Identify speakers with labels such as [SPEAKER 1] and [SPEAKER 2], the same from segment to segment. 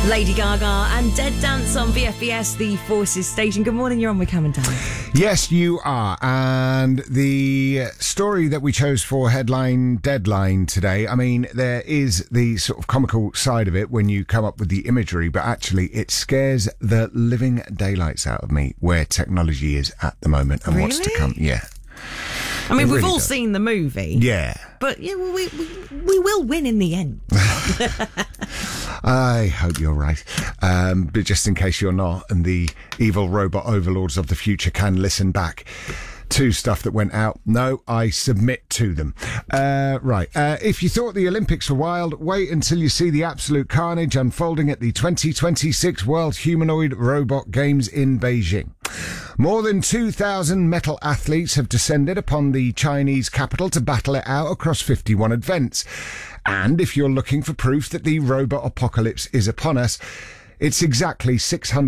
[SPEAKER 1] Lady Gaga and Dead Dance on VFBS, the Forces station. Good morning, you're on with Cam and Dan.
[SPEAKER 2] Yes, you are. And the story that we chose for headline deadline today, I mean, there is the sort of comical side of it when you come up with the imagery, but actually it scares the living daylights out of me where technology is at the moment and what's to come. Yeah.
[SPEAKER 1] I mean, we've
[SPEAKER 2] really
[SPEAKER 1] all
[SPEAKER 2] does.
[SPEAKER 1] seen the movie.
[SPEAKER 2] Yeah.
[SPEAKER 1] But yeah, well, we will win in the end.
[SPEAKER 2] I hope you're right. But just in case you're not, and the evil robot overlords of the future can listen back to stuff that went out, no, I submit to them. Right. If you thought the Olympics were wild, wait until you see the absolute carnage unfolding at the 2026 World Humanoid Robot Games in Beijing. More than 2,000 metal athletes have descended upon the Chinese capital to battle it out across 51 events. And if you're looking for proof that the robot apocalypse is upon us, it's exactly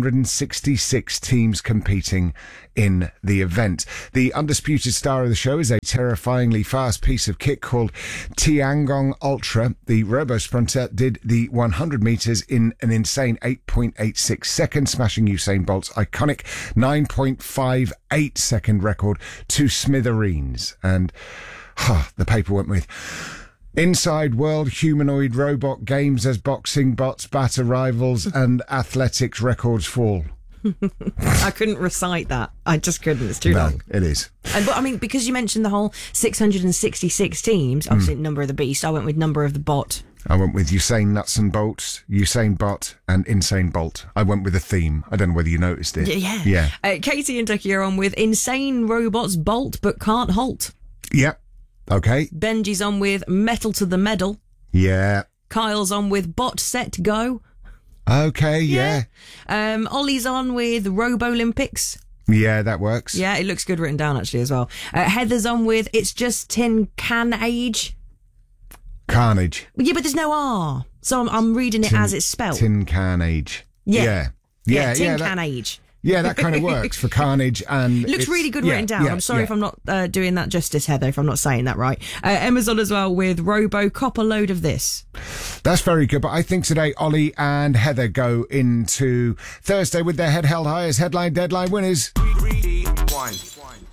[SPEAKER 2] 666 teams competing in the event. The undisputed star of the show is a terrifyingly fast piece of kit called Tiangong Ultra. The robo-sprinter did the 100 metres in an insane 8.86 seconds, smashing Usain Bolt's iconic 9.58 second record to smithereens. And the paper went with... Inside World Humanoid Robot Games as boxing bots batter rivals and athletics records fall.
[SPEAKER 1] I couldn't recite that. I just couldn't. It's too long.
[SPEAKER 2] It is.
[SPEAKER 1] But I mean, because you mentioned the whole 666 teams, obviously number of the beast, I went with number of the bot.
[SPEAKER 2] I went with Usain Nuts and Bolts, Usain Bot, and Insane Bolt. I went with a theme. I don't know whether you noticed it.
[SPEAKER 1] Yeah. Katie and Ducky are on with Insane Robots Bolt but Can't Halt.
[SPEAKER 2] Yep. Okay.
[SPEAKER 1] Benji's on with Metal to the Medal.
[SPEAKER 2] Yeah.
[SPEAKER 1] Kyle's on with Bot Set Go.
[SPEAKER 2] Okay, yeah.
[SPEAKER 1] Ollie's on with Robo Olympics.
[SPEAKER 2] Yeah, that works.
[SPEAKER 1] Yeah, it looks good written down actually as well. Heather's on with It's Just Tin Can Age.
[SPEAKER 2] Carnage.
[SPEAKER 1] Yeah, but there's no R. So I'm reading it as it's spelled.
[SPEAKER 2] Tin Can Age.
[SPEAKER 1] Yeah. Tin
[SPEAKER 2] that,
[SPEAKER 1] Can Age.
[SPEAKER 2] Yeah, that kind of works for Carnage. And
[SPEAKER 1] it looks really good written down. I'm sorry if I'm not doing that justice, Heather, if I'm not saying that right. Emma's on as well with Robo Cop a Load of This.
[SPEAKER 2] That's very good, but I think today Ollie and Heather go into Thursday with their head held high as headline deadline winners.
[SPEAKER 3] 3, 2, 1.